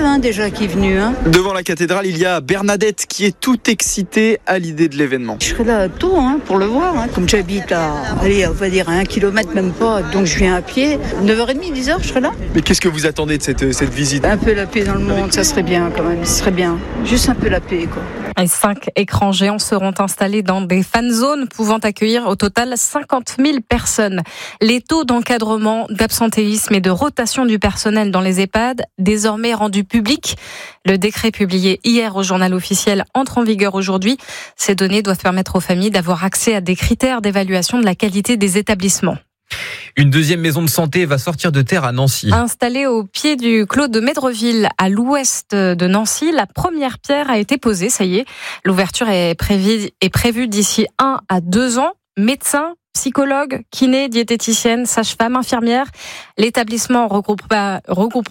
défunt déjà qui est venu. Devant la cathédrale, il y a Bernadette qui est toute excitée à l'idée de l'événement. Je serai là tôt pour le voir. Comme j'habite on va dire à 1 kilomètre, même pas, donc je viens à pied. 9h30, 10h, je serai là. Mais qu'est-ce que vous attendez de cette visite ? Un peu la paix dans le monde, ça serait bien quand même. Ce serait bien. Juste un peu la paix, quoi. Et 5 écrans géants seront installés dans des fan zones pouvant accueillir au total 50 000 personnes. Les taux d'encadrement, d'absentéisme et de rotation du personnel dans les EHPAD, désormais rendus publics. Le décret publié hier au journal officiel entre en vigueur aujourd'hui. Ces données doivent permettre aux familles d'avoir accès à des critères d'évaluation de la qualité des établissements. Une deuxième maison de santé va sortir de terre à Nancy. Installée au pied du clos de Médreville, à l'ouest de Nancy, la première pierre a été posée, ça y est. L'ouverture est prévue d'ici 1 à 2 ans. Médecins, psychologues, kinés, diététiciennes, sages-femmes, infirmières. L'établissement regroupera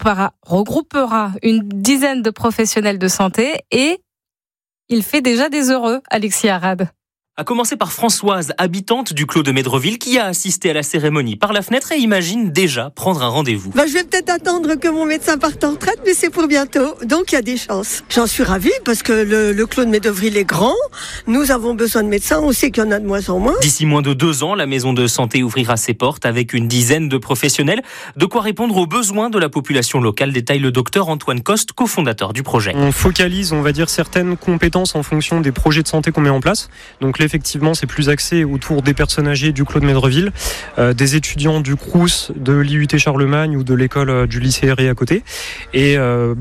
une dizaine de professionnels de santé et il fait déjà des heureux, Alexis Arad. A commencer par Françoise, habitante du clos de Médreville, qui a assisté à la cérémonie par la fenêtre et imagine déjà prendre un rendez-vous. Je vais peut-être attendre que mon médecin parte en retraite, mais c'est pour bientôt, donc il y a des chances. J'en suis ravie parce que le clos de Médreville est grand, nous avons besoin de médecins, on sait qu'il y en a de moins en moins. D'ici moins de 2 ans, la maison de santé ouvrira ses portes avec une dizaine de professionnels, de quoi répondre aux besoins de la population locale, détaille le docteur Antoine Coste, cofondateur du projet. On focalise, on va dire, certaines compétences en fonction des projets de santé qu'on met en place, donc effectivement, c'est plus axé autour des personnes âgées du clos de Médreville, des étudiants du Crous, de l'IUT Charlemagne ou de l'école du lycée Herré à côté, et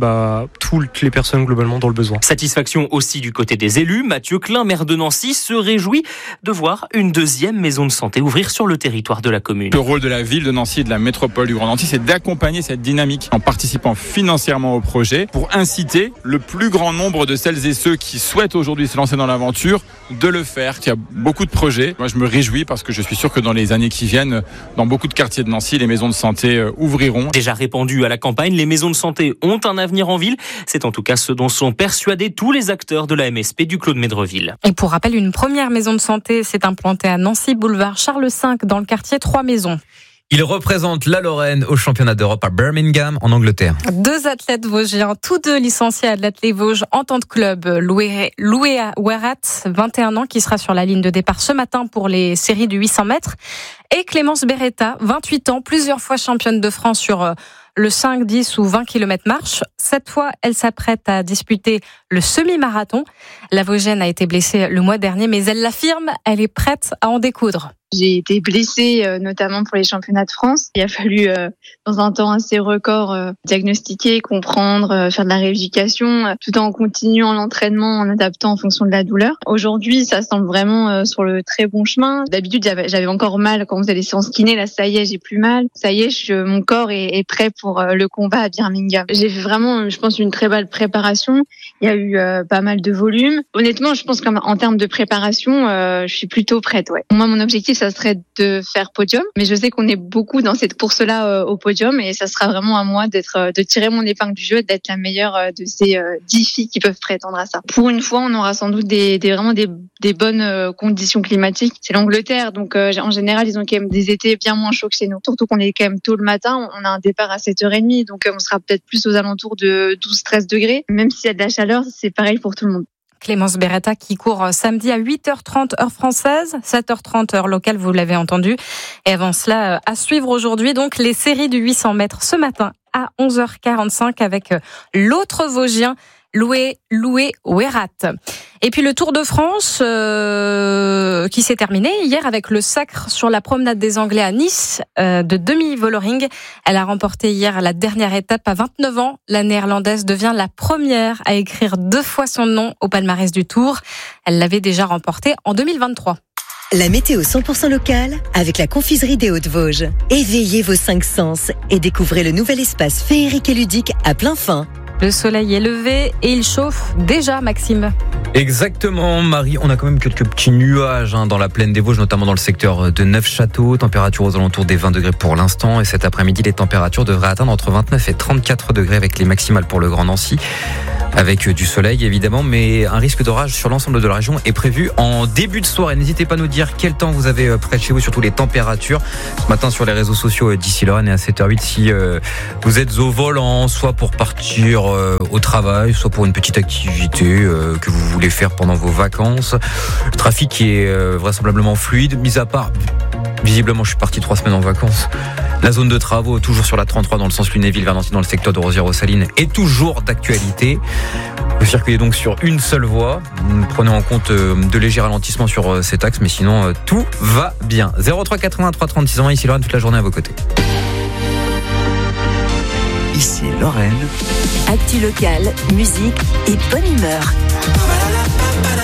toutes les personnes globalement dans le besoin. Satisfaction aussi du côté des élus. Mathieu Klein, maire de Nancy, se réjouit de voir une deuxième maison de santé ouvrir sur le territoire de la commune. Le rôle de la ville de Nancy et de la métropole du Grand Nancy, c'est d'accompagner cette dynamique en participant financièrement au projet pour inciter le plus grand nombre de celles et ceux qui souhaitent aujourd'hui se lancer dans l'aventure de le faire. Il y a beaucoup de projets. Moi, je me réjouis parce que je suis sûr que dans les années qui viennent, dans beaucoup de quartiers de Nancy, les maisons de santé ouvriront. Déjà répandues à la campagne, les maisons de santé ont un avenir en ville. C'est en tout cas ce dont sont persuadés tous les acteurs de la MSP du clos de Médreville. Et pour rappel, une première maison de santé s'est implantée à Nancy, boulevard Charles V, dans le quartier 3 Maisons. Il représente la Lorraine au championnat d'Europe à Birmingham, en Angleterre. 2 athlètes vosgiens, tous 2 licenciés à l'Athlé Vosges en tant de club. Loué Ouerat, 21 ans, qui sera sur la ligne de départ ce matin pour les séries du 800 mètres. Et Clémence Beretta, 28 ans, plusieurs fois championne de France sur le 5, 10 ou 20 km marche. Cette fois, elle s'apprête à disputer le semi-marathon. La Vosgienne a été blessée le mois dernier, mais elle l'affirme, elle est prête à en découdre. J'ai été blessée notamment pour les championnats de France. Il a fallu dans un temps assez record diagnostiquer, comprendre, faire de la rééducation tout en continuant l'entraînement, en adaptant en fonction de la douleur. Aujourd'hui, ça semble vraiment sur le très bon chemin. D'habitude, j'avais encore mal quand on faisait les séances kiné. Là, ça y est, j'ai plus mal. Ça y est, mon corps est prêt pour le combat à Birmingham. J'ai fait vraiment, je pense, une très belle préparation. Il y a eu pas mal de volume. Honnêtement, je pense qu'en termes de préparation, je suis plutôt prête. Ouais. Moi, mon objectif, ça serait de faire podium, mais je sais qu'on est beaucoup dans cette course-là au podium et ça sera vraiment à moi de tirer mon épingle du jeu, d'être la meilleure de ces 10 filles qui peuvent prétendre à ça. Pour une fois, on aura sans doute vraiment des bonnes conditions climatiques. C'est l'Angleterre, donc en général, ils ont quand même des étés bien moins chauds que chez nous. Surtout qu'on est quand même tôt le matin, on a un départ à 7h30, donc on sera peut-être plus aux alentours de 12-13 degrés. Même s'il y a de la chaleur, c'est pareil pour tout le monde. Clémence Beretta qui court samedi à 8h30 heure française, 7h30 heure locale, vous l'avez entendu. Et avant cela, à suivre aujourd'hui donc les séries du 800 mètres ce matin à 11h45 avec l'autre Vosgien, Loué Ouerat. Et puis le Tour de France qui s'est terminé hier avec le sacre sur la promenade des Anglais à Nice de Demi Vollering. Elle a remporté hier la dernière étape à 29 ans. La Néerlandaise devient la première à écrire 2 fois son nom au palmarès du Tour. Elle l'avait déjà remporté en 2023. La météo 100% locale avec la confiserie des Hauts-de-Vosges. Éveillez vos 5 sens et découvrez le nouvel espace féerique et ludique à plein fin. Le soleil est levé et il chauffe déjà, Maxime. Exactement, Marie. On a quand même quelques petits nuages dans la plaine des Vosges, notamment dans le secteur de Neufchâteau. Température aux alentours des 20 degrés pour l'instant. Et cet après-midi, les températures devraient atteindre entre 29 et 34 degrés avec les maximales pour le Grand Nancy. avec du soleil évidemment, mais un risque d'orage sur l'ensemble de la région est prévu en début de soirée. N'hésitez pas à nous dire quel temps vous avez près de chez vous, surtout les températures. Ce matin sur les réseaux sociaux d'ici Lorraine et à 7h08 si vous êtes au volant, soit pour partir au travail, soit pour une petite activité que vous voulez faire pendant vos vacances. Le trafic est vraisemblablement fluide, mis à part, visiblement je suis parti 3 semaines en vacances. La zone de travaux, toujours sur la 33 dans le sens Lunéville-Valentine dans le secteur de Rosières-aux-Salines, est toujours d'actualité. Vous circulez donc sur une seule voie. Prenez en compte de légers ralentissements sur cet axe, mais sinon tout va bien. 03 83 36 ans, ici Lorraine, toute la journée à vos côtés. Ici Lorraine. Actu locale, musique et bonne humeur.